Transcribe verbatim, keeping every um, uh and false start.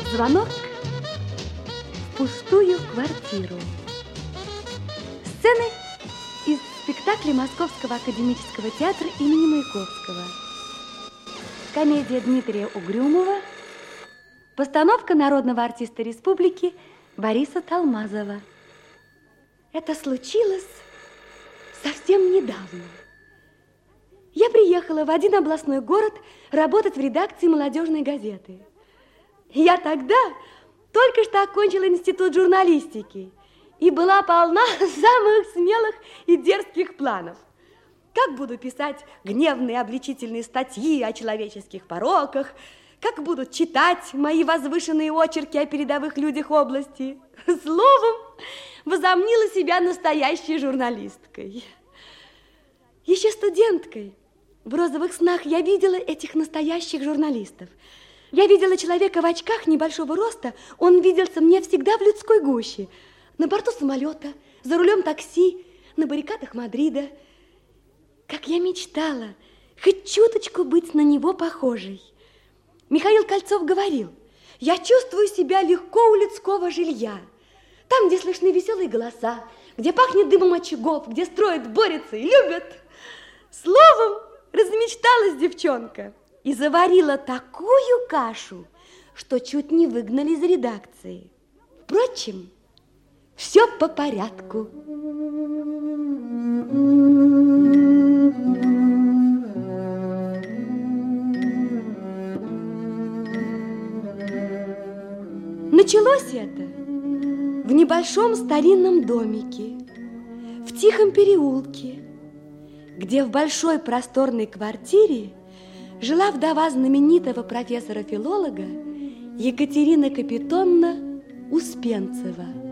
Звонок в пустую квартиру. Сцены из спектакля Московского академического театра имени Маяковского. Комедия Дмитрия Угрюмова. Постановка народного артиста республики Бориса Талмазова. Это случилось совсем недавно. Я приехала в один областной город работать в редакции молодежной газеты. Я тогда только что окончила институт журналистики и была полна самых смелых и дерзких планов. Как буду писать гневные обличительные статьи о человеческих пороках, как будут читать мои возвышенные очерки о передовых людях области. Словом, возомнила себя настоящей журналисткой. Еще студенткой в розовых снах я видела этих настоящих журналистов. Я видела человека в очках небольшого роста, он виделся мне всегда в людской гуще. На борту самолета, за рулем такси, на баррикадах Мадрида. Как я мечтала хоть чуточку быть на него похожей. Михаил Кольцов говорил: я чувствую себя легко у людского жилья. Там, где слышны веселые голоса, где пахнет дымом очагов, где строят, борются и любят. Словом, размечталась девчонка и заварила такую кашу, что чуть не выгнали из редакции. Впрочем, все по порядку. Началось это в небольшом старинном домике, в тихом переулке, где в большой просторной квартире жила вдова знаменитого профессора-филолога Екатерина Капитонна Успенцева.